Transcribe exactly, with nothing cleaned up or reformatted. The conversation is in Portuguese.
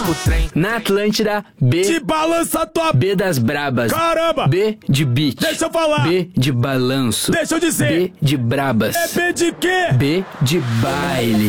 o trem. Na Atlântida, B Te balança tua... B das brabas. Caramba! B de beat. Deixa eu falar. B de balanço. Deixa eu dizer. B de brabas. É B de quê? B de baile.